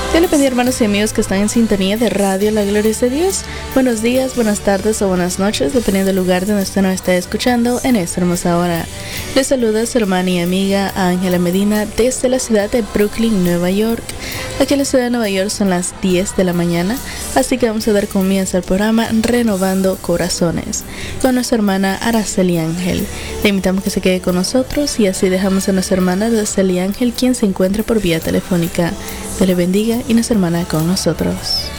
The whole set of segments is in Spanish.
Yo le pedí, hermanos y amigos que están en sintonía de Radio La Gloria es de Dios. Buenos días, buenas tardes o buenas noches, dependiendo del lugar donde usted nos esté escuchando en esta hermosa hora. Les saluda su hermana y amiga Ángela Medina desde la ciudad de Brooklyn, Nueva York. Aquí en la ciudad de Nueva York son las 10 de la mañana, así que vamos a dar comienzo al programa Renovando Corazones con nuestra hermana Araceli Ángel. Le invitamos que se quede con nosotros y así dejamos a nuestra hermana Araceli Ángel, quien se encuentra por vía telefónica. Dios le bendiga y nuestra hermana con nosotros.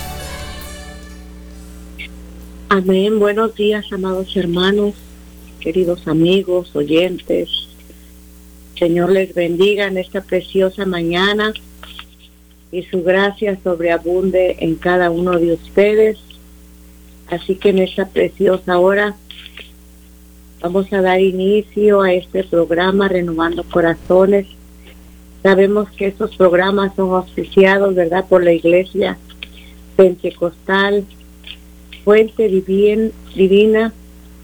Amén. Buenos días, amados hermanos, queridos amigos, oyentes. Señor les bendiga en esta preciosa mañana y su gracia sobreabunde en cada uno de ustedes. Así que en esta preciosa hora vamos a dar inicio a este programa Renovando Corazones. Sabemos que estos programas son auspiciados, ¿verdad?, por la Iglesia Pentecostal Fuente Divina.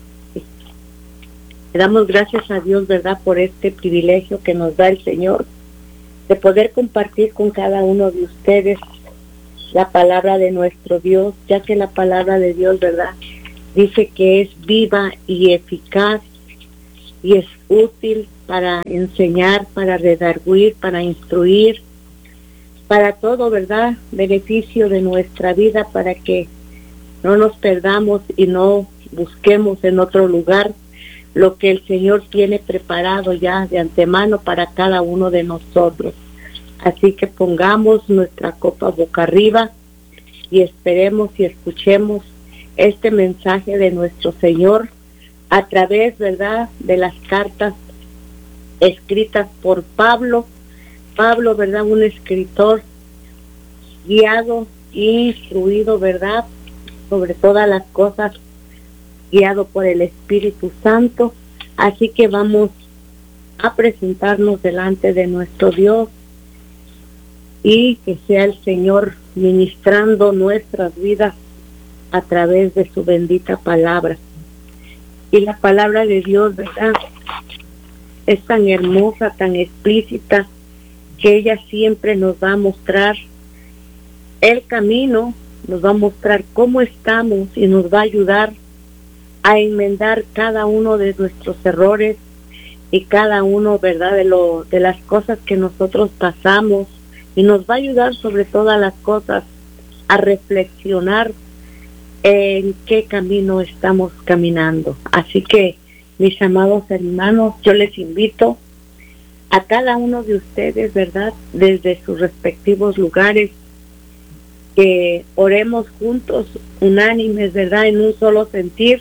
Le damos gracias a Dios, ¿verdad?, por este privilegio que nos da el Señor de poder compartir con cada uno de ustedes la palabra de nuestro Dios, ya que la palabra de Dios, ¿verdad?, dice que es viva y eficaz y es útil para enseñar, para redarguir, para instruir, para todo, ¿verdad?, beneficio de nuestra vida, para que no nos perdamos y no busquemos en otro lugar lo que el Señor tiene preparado ya de antemano para cada uno de nosotros. Así que pongamos nuestra copa boca arriba y esperemos y escuchemos este mensaje de nuestro Señor a través, ¿verdad?, de las cartas escritas por Pablo, ¿verdad?, un escritor guiado e instruido, ¿verdad?, sobre todas las cosas, guiado por el Espíritu Santo. Así que vamos a presentarnos delante de nuestro Dios y que sea el Señor ministrando nuestras vidas a través de su bendita palabra. Y la palabra de Dios, ¿verdad?, es tan hermosa, tan explícita, que ella siempre nos va a mostrar el camino, nos va a mostrar cómo estamos y nos va a ayudar a enmendar cada uno de nuestros errores y cada uno, ¿verdad?, de las cosas que nosotros pasamos, y nos va a ayudar sobre todas las cosas a reflexionar en qué camino estamos caminando. Así que, mis amados hermanos, yo les invito a cada uno de ustedes, ¿verdad?, desde sus respectivos lugares, que oremos juntos, unánimes, ¿verdad?, en un solo sentir,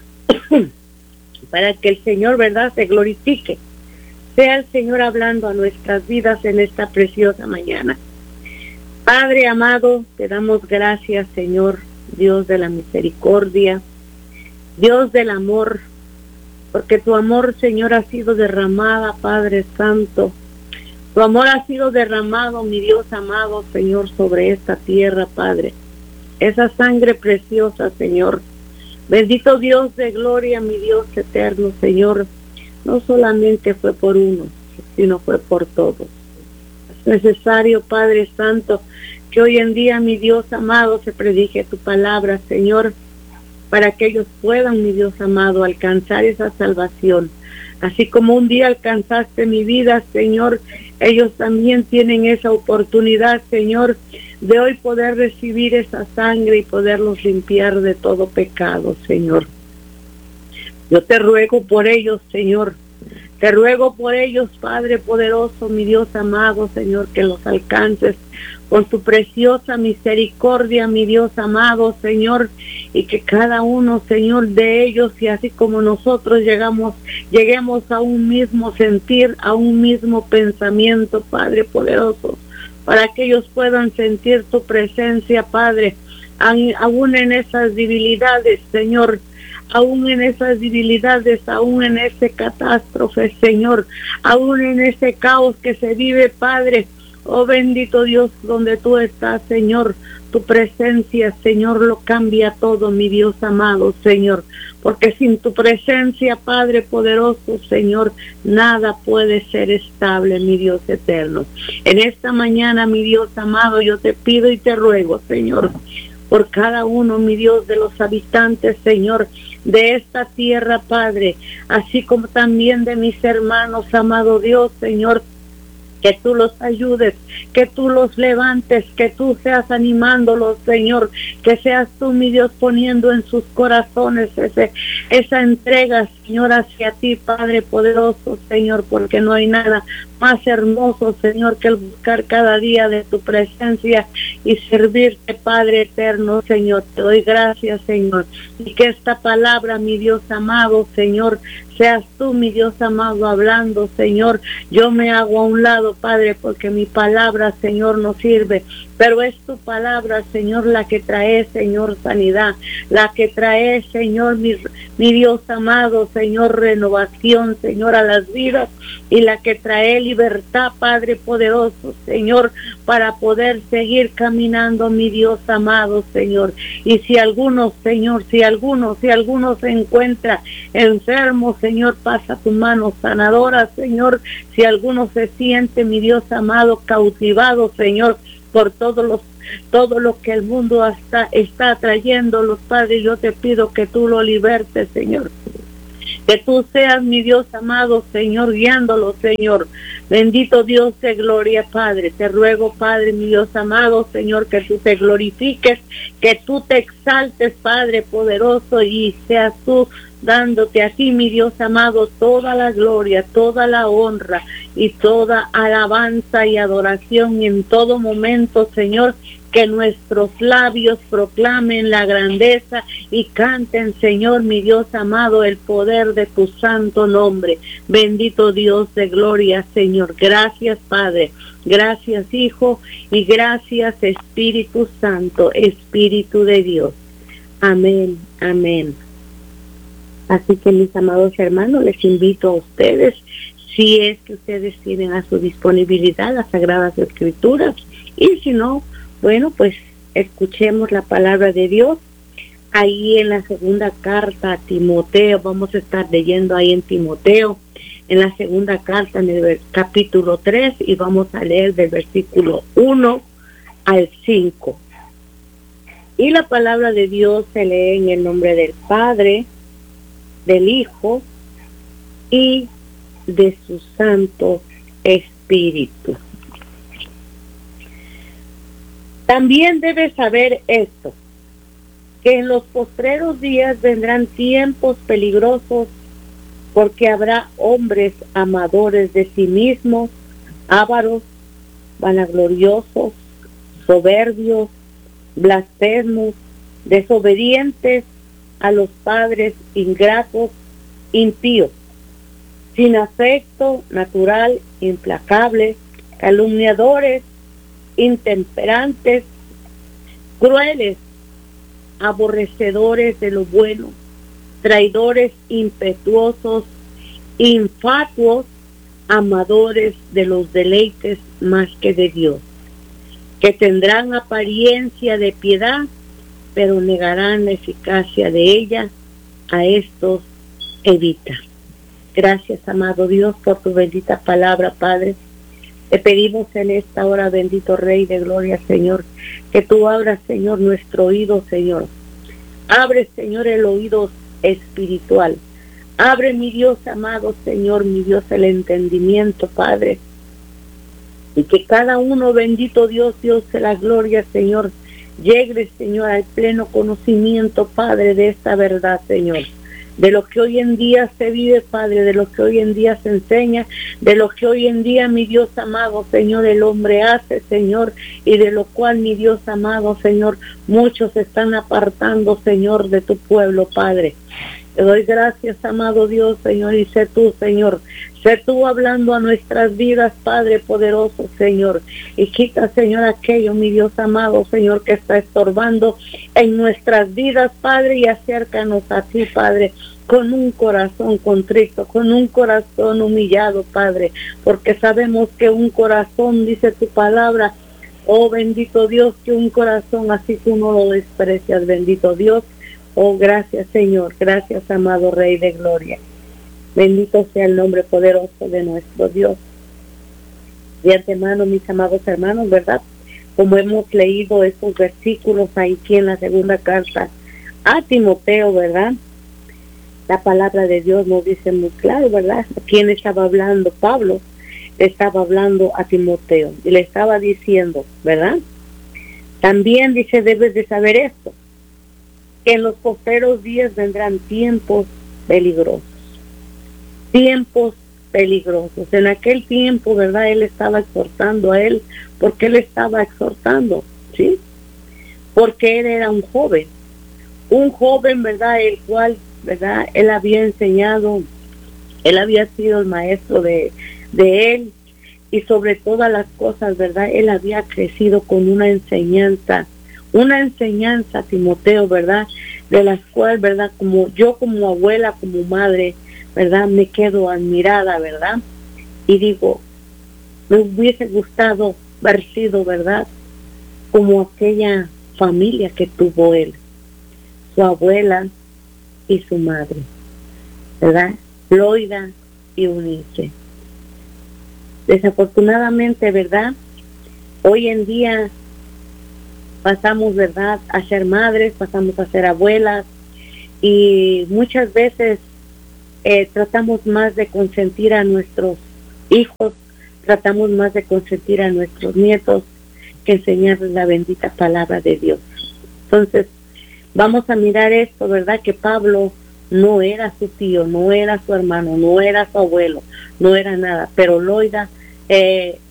para que el Señor, ¿verdad?, se glorifique. Sea el Señor hablando a nuestras vidas en esta preciosa mañana. Padre amado, te damos gracias, Señor, Dios de la misericordia, Dios del amor, porque tu amor, Señor, ha sido derramada, Padre Santo. Tu amor ha sido derramado, mi Dios amado, Señor, sobre esta tierra, Padre. Esa sangre preciosa, Señor. Bendito Dios de gloria, mi Dios eterno, Señor. No solamente fue por uno, sino fue por todos. Es necesario, Padre Santo, que hoy en día, mi Dios amado, se predique tu palabra, Señor, para que ellos puedan, mi Dios amado, alcanzar esa salvación. Así como un día alcanzaste mi vida, Señor, ellos también tienen esa oportunidad, Señor, de hoy poder recibir esa sangre y poderlos limpiar de todo pecado, Señor. Yo te ruego por ellos, Señor. Te ruego por ellos, Padre poderoso, mi Dios amado, Señor, que los alcances con tu preciosa misericordia, mi Dios amado, Señor, y que cada uno, Señor, de ellos, y así como nosotros lleguemos a un mismo sentir, a un mismo pensamiento, Padre poderoso, para que ellos puedan sentir tu presencia, Padre, aún en esas debilidades, Señor, aún en esas debilidades, aún en ese catástrofe, Señor, aún en ese caos que se vive, Padre. Oh bendito Dios, donde tú estás, Señor, tu presencia, Señor, lo cambia todo, mi Dios amado, Señor, porque sin tu presencia, Padre poderoso, Señor, nada puede ser estable, mi Dios eterno. En esta mañana, mi Dios amado, yo te pido y te ruego, Señor, por cada uno, mi Dios, de los habitantes, Señor, de esta tierra, Padre, así como también de mis hermanos, amado Dios, Señor, que tú los ayudes, que tú los levantes, que tú seas animándolos, Señor, que seas tú, mi Dios, poniendo en sus corazones esa entrega, Señor, hacia ti, Padre poderoso, Señor, porque no hay nada más hermoso, Señor, que el buscar cada día de tu presencia y servirte, Padre eterno, Señor. Te doy gracias, Señor, y que esta palabra, mi Dios amado, Señor, seas tú, mi Dios amado, hablando, Señor. Yo me hago a un lado, Padre, porque mi palabra, Señor, no sirve, pero es tu palabra, Señor, la que trae, Señor, sanidad, la que trae, Señor, mi Dios amado, Señor, renovación, Señor, a las vidas, y la que trae libertad, Padre poderoso, Señor, para poder seguir caminando, mi Dios amado, Señor. Y si alguno, Señor, si alguno se encuentra enfermo, Señor, pasa tu mano sanadora, Señor. Si alguno se siente, mi Dios amado, cautivado, Señor, por todo lo que el mundo está trayendo, los padres, yo te pido que tú lo libertes, Señor. Que tú seas, mi Dios amado, Señor, guiándolo, Señor. Bendito Dios de gloria, Padre. Te ruego, Padre, mi Dios amado, Señor, que tú te glorifiques, que tú te exaltes, Padre poderoso, y seas tú dándote a ti, mi Dios amado, toda la gloria, toda la honra y toda alabanza y adoración, y en todo momento, Señor, que nuestros labios proclamen la grandeza y canten, Señor, mi Dios amado, el poder de tu santo nombre. Bendito Dios de gloria, Señor. Gracias, Padre. Gracias, Hijo, y gracias, Espíritu Santo, Espíritu de Dios. Amén, amén. Así que, mis amados hermanos, les invito a ustedes, si es que ustedes tienen a su disponibilidad las Sagradas Escrituras, y si no, bueno, pues escuchemos la palabra de Dios. Ahí en la segunda carta a Timoteo, vamos a estar leyendo ahí en Timoteo, en la segunda carta, en el capítulo 3, y vamos a leer del versículo 1 al 5. Y la palabra de Dios se lee en el nombre del Padre, del Hijo y de su Santo Espíritu. También debes saber esto, que en los postreros días vendrán tiempos peligrosos, porque habrá hombres amadores de sí mismos, ávaros, vanagloriosos, soberbios, blasfemos, desobedientes a los padres, ingratos, impíos, sin afecto natural, implacables, calumniadores, intemperantes, crueles, aborrecedores de lo bueno, traidores, impetuosos, infatuos, amadores de los deleites más que de Dios, que tendrán apariencia de piedad, pero negarán la eficacia de ella. A estos evita. Gracias, amado Dios, por tu bendita palabra, Padre. Te pedimos en esta hora, bendito Rey de Gloria, Señor, que tú abras, Señor, nuestro oído, Señor. Abre, Señor, el oído espiritual. Abre, mi Dios amado, Señor, mi Dios, el entendimiento, Padre. Y que cada uno, bendito Dios, Dios de la gloria, Señor, llegue, Señor, al pleno conocimiento, Padre, de esta verdad, Señor. De lo que hoy en día se vive, Padre, de lo que hoy en día se enseña, de lo que hoy en día, mi Dios amado, Señor, el hombre hace, Señor, y de lo cual, mi Dios amado, Señor, muchos se están apartando, Señor, de tu pueblo, Padre. Te doy gracias, amado Dios, Señor, y sé tú, Señor. Sé tú hablando a nuestras vidas, Padre poderoso, Señor. Y quita, Señor, aquello, mi Dios amado, Señor, que está estorbando en nuestras vidas, Padre, y acércanos a ti, Padre, con un corazón contrito, con un corazón humillado, Padre, porque sabemos que un corazón, dice tu palabra, oh bendito Dios, que un corazón así tú no lo desprecias, bendito Dios. Oh, gracias, Señor. Gracias, amado Rey de Gloria. Bendito sea el nombre poderoso de nuestro Dios. De antemano, mis amados hermanos, ¿verdad? Como hemos leído estos versículos aquí en la segunda carta a Timoteo, ¿verdad? La palabra de Dios nos dice muy claro, ¿verdad? ¿Quién estaba hablando? Pablo estaba hablando a Timoteo y le estaba diciendo, ¿verdad? También dice, debes de saber esto, que en los postreros días vendrán tiempos peligrosos. Tiempos peligrosos. En aquel tiempo, ¿verdad? Él estaba exhortando a él. ¿Por qué él estaba exhortando? ¿Sí? Porque él era un joven, ¿verdad? El cual, ¿verdad? Él había enseñado, él había sido el maestro de él, y sobre todas las cosas, ¿verdad? Él había crecido con una enseñanza, Timoteo, ¿verdad? De las cuales, ¿verdad? Como yo como abuela, como madre, ¿verdad? Me quedo admirada, ¿verdad? Y digo, me hubiese gustado haber sido, ¿verdad? Como aquella familia que tuvo él, su abuela y su madre, ¿verdad? Loida y Eunice. Desafortunadamente, ¿verdad? Hoy en día pasamos, ¿verdad?, a ser madres, pasamos a ser abuelas, y muchas veces tratamos más de consentir a nuestros hijos, tratamos más de consentir a nuestros nietos que enseñarles la bendita palabra de Dios. Entonces, vamos a mirar esto, ¿verdad?, que Pablo no era su tío, no era su hermano, no era su abuelo, no era nada, pero Loida